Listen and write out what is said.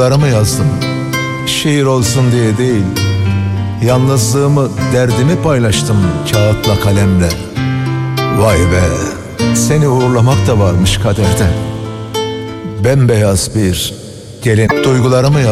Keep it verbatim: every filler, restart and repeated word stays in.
duygularımı yazdım. Şiir olsun diye değil, yalnızlığımı, derdimi paylaştım kağıtla kalemle. Vay be, seni uğurlamak da varmış kaderde. Bembeyaz bir gelin, duygularımı yazdım.